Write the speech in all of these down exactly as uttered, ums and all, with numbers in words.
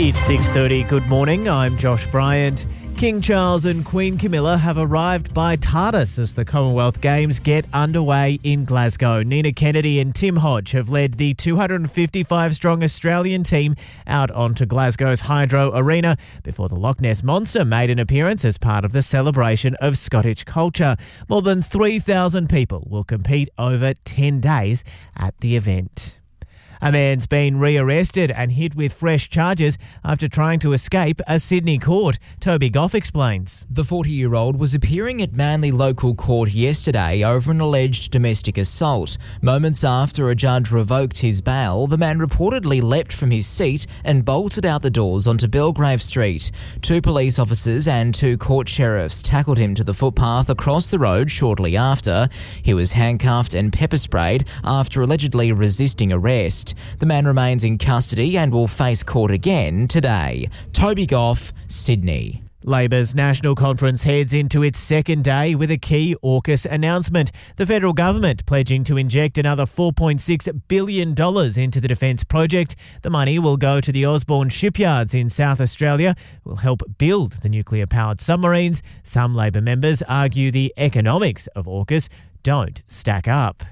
It's six thirty. Good morning. I'm Josh Bryant. King Charles and Queen Camilla have arrived by TARDIS as the Commonwealth Games get underway in Glasgow. Nina Kennedy and Tim Hodge have led the two hundred fifty-five strong Australian team out onto Glasgow's Hydro Arena before the Loch Ness Monster made an appearance as part of the celebration of Scottish culture. More than three thousand people will compete over ten days at the event. A man's been rearrested and hit with fresh charges after trying to escape a Sydney court. Toby Goff explains. The forty-year-old was appearing at Manly Local Court yesterday over an alleged domestic assault. Moments after a judge revoked his bail, the man reportedly leapt from his seat and bolted out the doors onto Belgrave Street. Two police officers and two court sheriffs tackled him to the footpath across the road shortly after. He was handcuffed and pepper sprayed after allegedly resisting arrest. The man remains in custody and will face court again today. Toby Goff, Sydney. Labor's National Conference heads into its second day with a key AUKUS announcement. The federal government pledging to inject another four point six billion dollars into the defence project. The money will go to the Osborne shipyards in South Australia, will help build the nuclear-powered submarines. Some Labor members argue the economics of AUKUS don't stack up.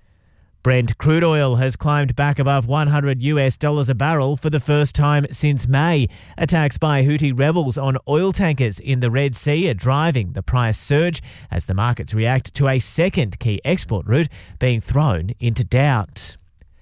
Brent crude oil has climbed back above one hundred US dollars a barrel for the first time since May. Attacks by Houthi rebels on oil tankers in the Red Sea are driving the price surge as the markets react to a second key export route being thrown into doubt.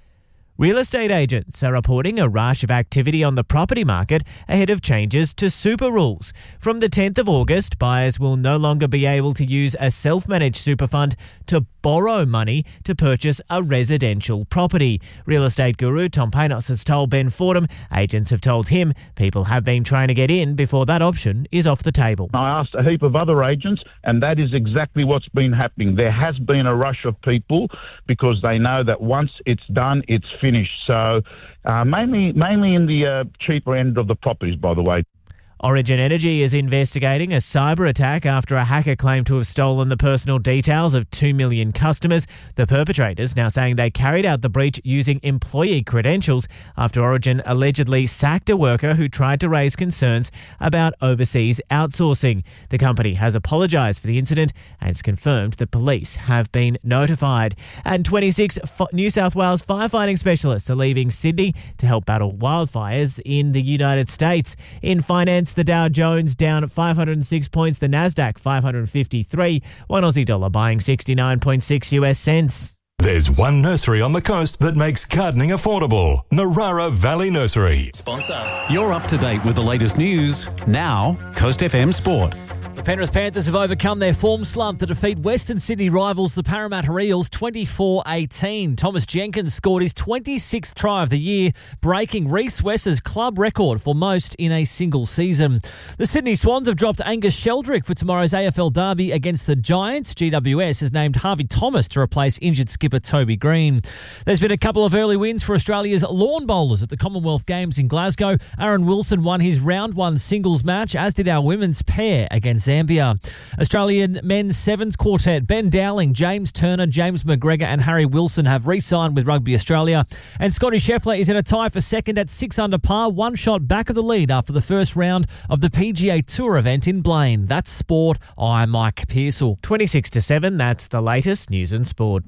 Real estate agents are reporting a rush of activity on the property market ahead of changes to super rules. From the tenth of August, buyers will no longer be able to use a self-managed super fund to borrow money to purchase a residential property. Real estate guru Tom Panos has told Ben Fordham agents have told him people have been trying to get in before that option is off the table. I asked a heap of other agents, and that is exactly what's been happening. There has been a rush of people because they know that once it's done, it's finished. So uh, mainly, mainly in the uh, cheaper end of the properties, by the way. Origin Energy is investigating a cyber attack after a hacker claimed to have stolen the personal details of two million customers. The perpetrators now saying they carried out the breach using employee credentials after Origin allegedly sacked a worker who tried to raise concerns about overseas outsourcing. The company has apologised for the incident and it's confirmed the police have been notified. And twenty-six New South Wales firefighting specialists are leaving Sydney to help battle wildfires in the United States. In finance, the Dow Jones down five hundred six points, the Nasdaq five hundred fifty-three, one Aussie dollar buying sixty-nine point six US cents. There's one nursery on the coast that makes gardening affordable. Narara Valley Nursery. Sponsor. You're up to date with the latest news. Now, Coast F M Sport. The Penrith Panthers have overcome their form slump to defeat Western Sydney rivals the Parramatta Eels twenty-four eighteen. Thomas Jenkins scored his twenty-sixth try of the year, breaking Reece West's club record for most in a single season. The Sydney Swans have dropped Angus Sheldrick for tomorrow's A F L derby against the Giants. G W S has named Harvey Thomas to replace injured skipper Toby Green. There's been a couple of early wins for Australia's lawn bowlers at the Commonwealth Games in Glasgow. Aaron Wilson won his round one singles match, as did our women's pair against Zambia. Australian men's sevens quartet Ben Dowling, James Turner, James McGregor and Harry Wilson have re-signed with Rugby Australia. And Scotty Scheffler is in a tie for second at six under par, one shot back of the lead after the first round of the P G A Tour event in Blaine. That's sport. I'm Mike Pearsall. twenty-six to seven, that's the latest news and sport.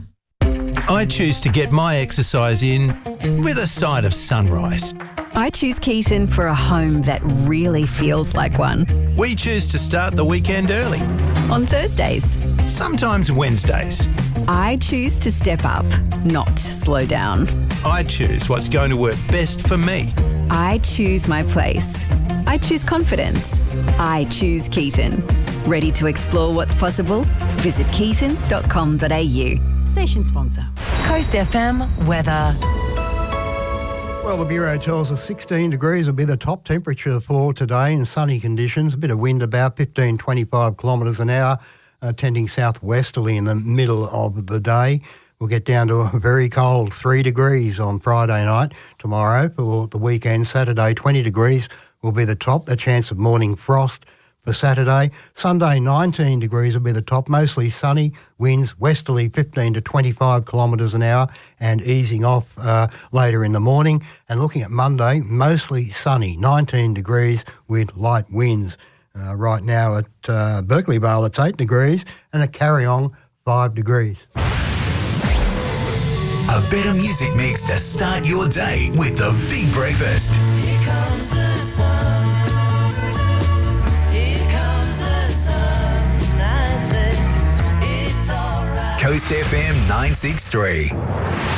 I choose to get my exercise in with a side of sunrise. I choose Keaton for a home that really feels like one. We choose to start the weekend early. On Thursdays. Sometimes Wednesdays. I choose to step up, not slow down. I choose what's going to work best for me. I choose my place. I choose confidence. I choose Keaton. Ready to explore what's possible? Visit keaton dot com dot a u. Station sponsor. Coast F M weather. Well, the Bureau tells us sixteen degrees will be the top temperature for today in sunny conditions. A bit of wind about fifteen, twenty-five kilometres an hour, uh, tending southwesterly in the middle of the day. We'll get down to a very cold three degrees on Friday night. Tomorrow for the weekend, Saturday, twenty degrees will be the top. The chance of morning frost for Saturday. Sunday, nineteen degrees will be the top, mostly sunny, winds westerly fifteen to twenty-five kilometres an hour and easing off uh, later in the morning. And looking at Monday, mostly sunny, nineteen degrees with light winds. Uh, right now at uh, Berkeley Vale it's eight degrees and at Carryong five degrees. A better music mix to start your day with the Big Breakfast. Here comes the sun. Here comes the sun. I say it's all right. Coast F M nine six three.